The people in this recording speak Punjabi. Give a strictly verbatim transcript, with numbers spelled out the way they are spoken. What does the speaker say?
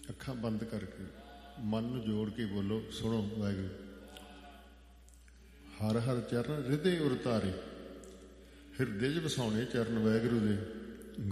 ਅੱਖਾਂ ਬੰਦ ਕਰਕੇ ਮਨ ਨੂੰ ਜੋੜ ਕੇ ਬੋਲੋ, ਸੁਣੋ ਵਾਹਿਗੁਰੂ। ਹਰ ਹਰ ਚਰਨ ਹਿਰਦੇ ਉਰ ਤਾਰੇ, ਹਿਰਦੇ 'ਚ ਵਸਾਉਣੇ ਚਰਨ ਵਾਹਿਗੁਰੂ ਦੇ।